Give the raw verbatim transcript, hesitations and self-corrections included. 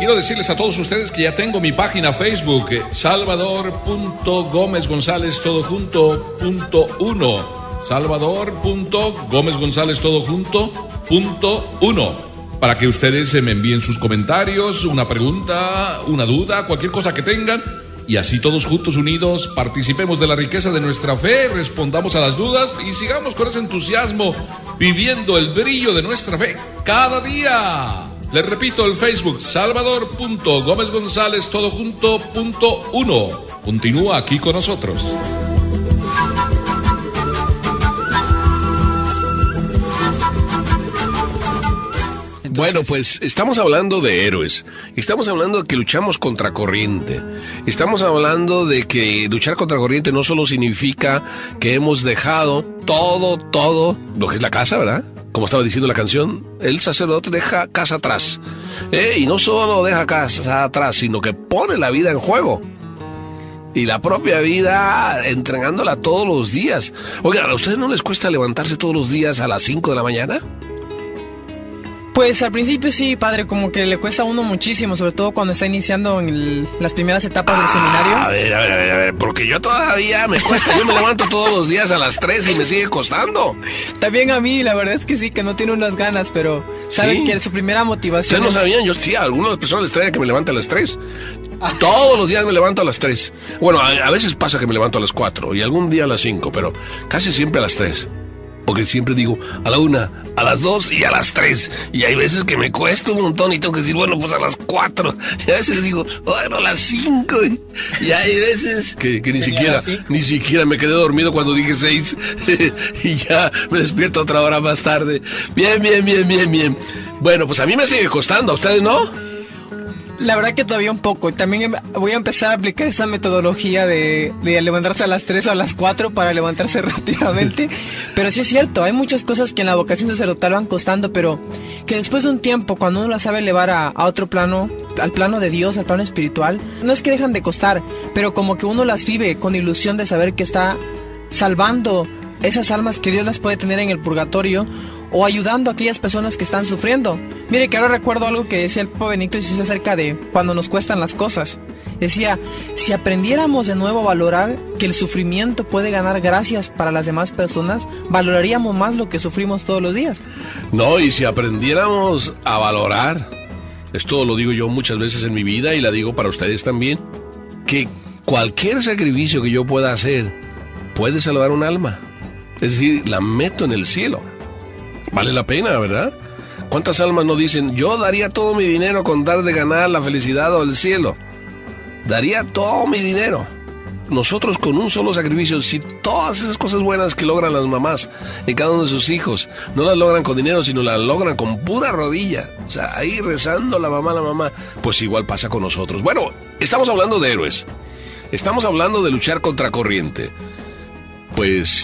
quiero decirles a todos ustedes que ya tengo mi página Facebook, Salvador punto Gómez González todo junto punto uno. Salvador punto Gómez González todo junto punto uno. Para que ustedes me envíen sus comentarios, una pregunta, una duda, cualquier cosa que tengan. Y así todos juntos unidos participemos de la riqueza de nuestra fe, respondamos a las dudas y sigamos con ese entusiasmo viviendo el brillo de nuestra fe cada día. Les repito, el Facebook, Salvador punto Gómez González todo junto punto uno. Continúa aquí con nosotros. Entonces, bueno, pues estamos hablando de héroes, estamos hablando de que luchamos contra corriente, estamos hablando de que luchar contra corriente no solo significa que hemos dejado todo, todo, lo que es la casa, ¿verdad? Como estaba diciendo la canción, el sacerdote deja casa atrás, ¿eh? Y no solo deja casa atrás, sino que pone la vida en juego. Y la propia vida entregándola todos los días. Oigan, ¿a ustedes no les cuesta levantarse todos los días a las cinco de la mañana? Pues al principio sí, padre, como que le cuesta a uno muchísimo, sobre todo cuando está iniciando en el, las primeras etapas del seminario. A ver, a ver, a ver, a ver, porque yo todavía me cuesta, yo me levanto todos los días a las tres y me sigue costando. También a mí, la verdad es que sí, que no tiene unas ganas, pero saben ¿Sí? que su primera motivación ¿Ustedes no es... sabían? Yo sí, a algunas personas les trae que me levante a las tres. Todos los días me levanto a las tres. Bueno, a, a veces pasa que me levanto a las cuatro y algún día a las cinco, pero casi siempre a las tres. Porque siempre digo a la una, a las dos y a las tres. Y hay veces que me cuesta un montón y tengo que decir, bueno, pues a las cuatro. Y a veces digo, bueno, a las cinco. Y hay veces que, que ni siquiera, ni siquiera me quedé dormido cuando dije seis. Y ya me despierto otra hora más tarde. Bien, bien, bien, bien, bien. Bueno, pues a mí me sigue costando, ¿a ustedes no? La verdad que todavía un poco. También voy a empezar a aplicar esa metodología de, de levantarse a las tres o a las cuatro para levantarse rápidamente. Pero sí es cierto, hay muchas cosas que en la vocación sacerdotal van costando, pero que después de un tiempo, cuando uno las sabe elevar a, a otro plano, al plano de Dios, al plano espiritual, no es que dejan de costar, pero como que uno las vive con ilusión de saber que está salvando esas almas que Dios las puede tener en el purgatorio, o ayudando a aquellas personas que están sufriendo. Mire que ahora recuerdo algo que decía el Papa Benedicto dieciséis acerca de cuando nos cuestan las cosas. Decía, si aprendiéramos de nuevo a valorar que el sufrimiento puede ganar gracias para las demás personas, valoraríamos más lo que sufrimos todos los días. No, y si aprendiéramos a valorar, esto lo digo yo muchas veces en mi vida y la digo para ustedes también, que cualquier sacrificio que yo pueda hacer puede salvar un alma. Es decir, la meto en el cielo. Vale la pena, ¿verdad? ¿Cuántas almas no dicen, yo daría todo mi dinero con tal de ganar la felicidad o el cielo? Daría todo mi dinero. Nosotros con un solo sacrificio, si todas esas cosas buenas que logran las mamás en cada uno de sus hijos, no las logran con dinero, sino las logran con pura rodilla, o sea, ahí rezando la mamá, la mamá, pues igual pasa con nosotros. Bueno, estamos hablando de héroes. Estamos hablando de luchar contra corriente. Pues